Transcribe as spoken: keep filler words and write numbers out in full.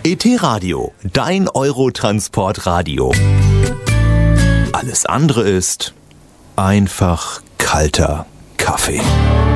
E T-Radio, dein Eurotransport-Radio. Alles andere ist einfach kalter Kaffee.